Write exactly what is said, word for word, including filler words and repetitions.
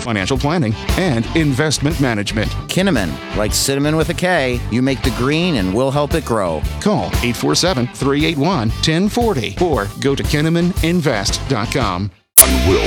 financial planning, and investment management. Kinnaman, like cinnamon with a K, you make the green and we'll help it grow. Call eight four seven, three eight one, one zero four zero or go to kinnaman invest dot com. On Will